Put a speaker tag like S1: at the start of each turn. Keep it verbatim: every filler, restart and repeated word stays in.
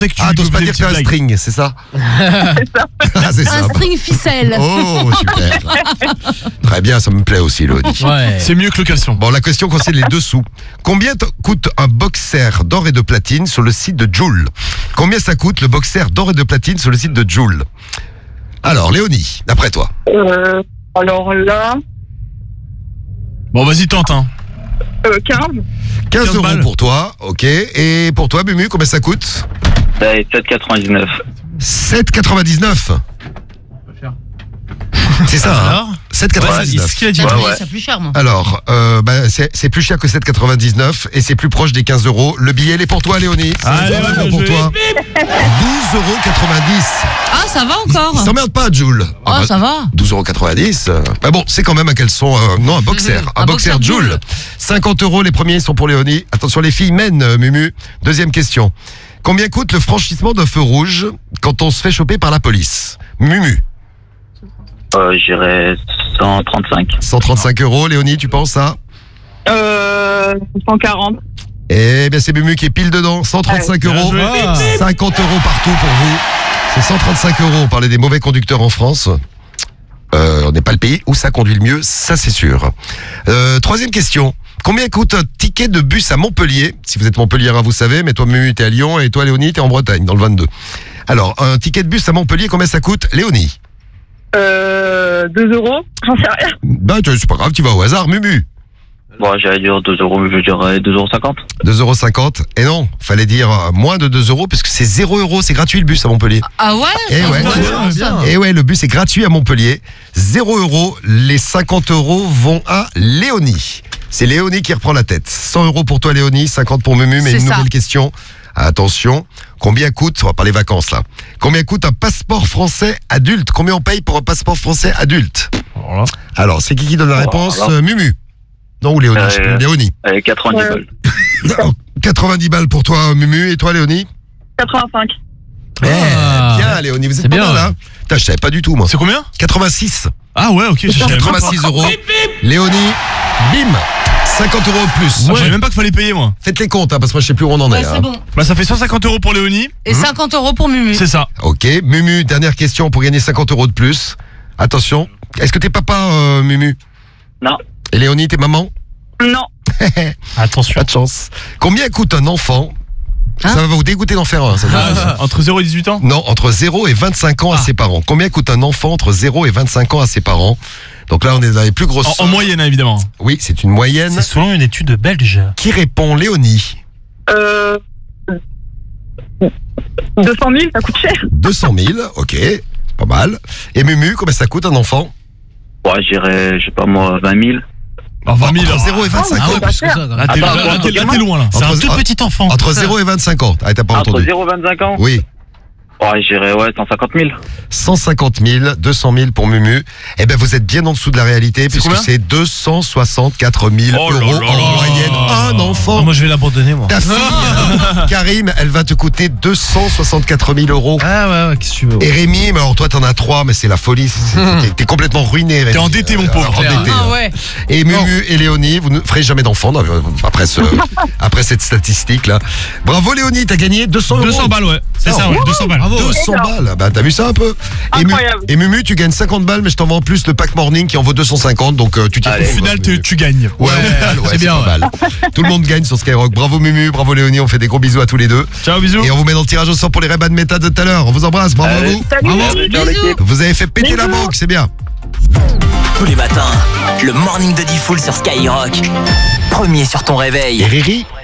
S1: Ah, t'oses pas dire que t'as un string, c'est ça?
S2: C'est ça.
S1: Ah, c'est ça.
S3: Un string ficelle.
S1: Oh, super. Très bien, ça me plaît aussi, Léonie.
S4: Ouais.
S5: C'est mieux que le caleçon.
S1: Bon, la question concerne les dessous. Combien t- coûte un boxer d'or et de platine sur le site de Joule? Combien ça coûte le boxer d'or et de platine sur le site de Joule? Alors, Léonie, d'après toi.
S2: Euh, alors là,
S5: Bon, vas-y, tente, hein.
S2: euh, quinze.
S1: quinze euros
S5: balles.
S1: pour toi, ok. Et pour toi, Mumu, combien ça coûte?
S6: sept quatre-vingt-dix-neuf.
S1: sept quatre-vingt-dix-neuf. C'est ça, hein?
S4: Alors
S1: sept
S5: Ouais, c'est
S1: quatre-vingt-dix-neuf.
S5: ce qu'il a dit.
S3: J'ai
S6: Ouais,
S3: trouvé
S6: ouais.
S3: ça plus cher, moi.
S1: Alors, euh, bah, c'est, c'est plus cher que sept quatre-vingt-dix-neuf et c'est plus proche des quinze euros. Le billet, il est pour toi, Léonie. C'est
S5: Allez,
S1: vraiment
S5: bien
S1: pour
S5: joué.
S1: toi. douze euros quatre-vingt-dix.
S3: Ah, ça va
S1: Il
S3: encore.
S1: s'emmerde pas, Joule.
S3: Oh, ça va.
S1: douze euros quatre-vingt-dix. euh, Bah bon, c'est quand même un caleçon, euh, non, un boxer.
S3: Mhm.
S1: Un,
S3: Un
S1: boxer,
S3: boxer
S1: Joule.
S3: Joule.
S1: cinquante euros, les premiers sont pour Léonie. Attention, les filles mènent, euh, Mumu. Deuxième question. Combien coûte le franchissement d'un feu rouge quand on se fait choper par la police? Mumu.
S6: Euh, J'irais cent trente-cinq.
S1: cent trente-cinq euros, Léonie, tu penses ça?
S2: Euh, cent quarante.
S1: Eh bien, c'est Mumu qui est pile dedans. cent trente-cinq
S5: Bien
S1: euros.
S5: joué.
S1: cinquante euros partout pour vous. C'est cent trente-cinq euros. On parlait des mauvais conducteurs en France. Euh, on n'est pas le pays où ça conduit le mieux, ça c'est sûr. Euh, troisième question. Combien coûte un ticket de bus à Montpellier? Si vous êtes Montpelliérain, vous savez, mais toi, Mumu, t'es à Lyon et toi, Léonie, t'es en Bretagne, dans le vingt-deux. Alors, un ticket de bus à Montpellier, combien ça coûte, Léonie?
S2: Euh, deux euros. J'en sais rien.
S1: Ben, tu- c'est pas grave, tu vas au hasard, Mumu.
S6: Bon, j'allais dire deux euros, mais je dirais deux euros cinquante.
S1: deux euros cinquante. Et non, fallait dire euh, moins de deux euros, puisque c'est zéro euros, c'est gratuit le bus à Montpellier.
S3: Ah ouais.
S1: Eh
S3: ça
S1: ouais.
S3: va,
S5: Ouais,
S3: ça.
S1: Et ouais, le bus est gratuit à Montpellier. zéro euros. Les cinquante euros vont à Léonie. C'est Léonie qui reprend la tête. cent euros pour toi, Léonie. cinquante pour Mumu. Mais
S3: C'est
S1: une
S3: ça.
S1: nouvelle question. Attention. Combien coûte, on va parler vacances là. Combien coûte un passeport français adulte? Combien on paye pour un passeport français adulte?
S5: Alors là.
S1: Alors, c'est qui qui donne la
S6: Oh,
S1: réponse?
S6: alors.
S1: Euh, Mumu. Non, ou Léonie.
S6: Euh,
S1: je sais plus. Léonie.
S6: Allez, quatre-vingt-dix
S2: Ouais.
S6: balles.
S1: Alors, quatre-vingt-dix balles pour toi, Mumu. Et toi, Léonie?
S2: quatre-vingt-cinq.
S1: Eh,
S4: Ah.
S1: bien, Léonie. Vous êtes
S4: C'est
S1: pas
S4: bien,
S1: mal,
S4: ouais.
S1: hein? Putain, je savais pas du tout, moi.
S5: C'est combien?
S1: quatre-vingt-six.
S5: Ah ouais, ok. Je savais même pas.
S1: quatre-vingt-six euros. Léonie, bim, cinquante euros de plus.
S5: Moi, je savais même pas qu'il fallait payer, moi.
S1: Faites les comptes, hein, parce que moi je sais plus où on en est.
S3: Ouais,
S1: hein.
S3: c'est bon.
S5: Bah, ça fait cent cinquante euros pour Léonie.
S3: Et cinquante euros pour Mumu.
S5: C'est ça.
S1: Ok, Mumu, dernière question pour gagner cinquante euros de plus. Attention, est-ce que t'es papa, euh, Mumu?
S6: Non.
S1: Et Léonie, t'es maman?
S2: Non.
S4: Attention.
S1: Pas de chance. Combien coûte un enfant?
S3: Hein
S1: Ça va vous dégoûter d'en faire un. ça.
S5: Ah, entre zéro et dix-huit ans.
S1: Non, entre zéro et vingt-cinq ans à
S5: Ah.
S1: ses parents. Combien coûte un enfant entre zéro et vingt-cinq ans à ses parents? Donc là, on est dans les plus grosses
S5: En, en
S1: sommes.
S5: moyenne, hein, évidemment.
S1: Oui, c'est une moyenne.
S4: C'est selon une étude belge.
S1: Qui répond, Léonie?
S2: Euh, deux cent mille, ça coûte cher.
S1: deux cent mille, ok, pas mal. Et Mumu, combien ça coûte un enfant?
S6: Ouais, j'irais, je sais pas moi, vingt mille.
S5: Alors, vingt mille.
S1: Entre zéro et vingt-cinq
S3: Ah
S1: ans.
S3: ouais,
S2: pas
S3: plus que
S2: cher.
S3: ça, quand même.
S5: Là, t'es,
S6: Attends,
S5: là,
S6: attends,
S5: t'es- là, t'es loin, là.
S4: C'est un
S1: Entre-
S4: tout petit enfant.
S1: Entre zéro et vingt-cinq ans. Ah, t'as pas
S6: Entre
S1: entendu?
S6: zéro et vingt-cinq ans?
S1: Oui.
S6: Ouais, j'irais, ouais, cent cinquante mille.
S1: cent cinquante mille, deux cent mille pour Mumu. Eh ben, vous êtes bien en dessous de la réalité, puisque
S5: combien
S1: c'est deux cent soixante-quatre mille
S5: Oh là
S1: euros
S5: là
S1: en
S5: là
S1: moyenne.
S5: là.
S1: Un enfant.
S4: Ah, moi, je vais l'abandonner, moi.
S1: Ta fille, Karim, elle va te coûter deux cent soixante-quatre mille euros.
S4: Ah ouais, ouais, qu'est-ce que tu veux?
S1: Et Rémi, mais alors toi t'en as trois, mais c'est la folie. C'est- c'est- T'es, t'es complètement ruiné, Rémi.
S5: T'es endetté, mon
S1: Euh,
S5: pauvre.
S1: endetté,
S3: Ah
S1: hein.
S3: ouais.
S1: Et Mumu et Léonie, vous ne ferez jamais d'enfants non, euh, après, ce, après cette statistique là. Bravo Léonie, t'as gagné deux cents euros.
S5: deux cents balles, ouais. C'est
S1: Non.
S5: ça, ouais. deux cents balles.
S1: deux cents balles, bah t'as vu ça un peu? Et, Mu-
S2: Incroyable.
S1: et Mumu, tu gagnes cinquante balles, mais je t'envoie en plus le pack morning qui en vaut deux cent cinquante, donc euh, tu t'y
S6: Allez.
S5: Au
S1: retrouves,
S5: final,
S1: hein,
S5: tu,
S1: Mumu.
S5: tu gagnes.
S1: Ouais, au final, ouais,
S4: c'est bien,
S1: pas mal. Tout le monde gagne sur Skyrock. Bravo Mumu, bravo Léonie, on fait des gros bisous à tous les deux.
S5: Ciao, bisous.
S1: Et on vous met dans le tirage au sort pour les Ray-Ban Meta de tout à l'heure. On vous embrasse, bravo
S6: Allez.
S1: à vous.
S2: Salut,
S5: Bravo.
S2: Léonie.
S6: Ciao, l'équipe.
S1: Vous avez fait péter la
S2: Bisous.
S1: banque, c'est bien.
S7: Tous les matins, le morning de Diffoul sur Skyrock. Premier sur ton réveil.
S1: Et Riri,